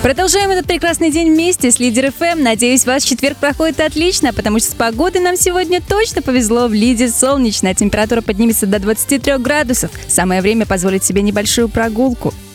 Продолжаем этот прекрасный день вместе с Лидер ФМ. Надеюсь, ваш четверг проходит отлично, потому что с погодой нам сегодня точно повезло. В Лиде солнечно, температура поднимется до 23 градусов. Самое время позволить себе небольшую прогулку.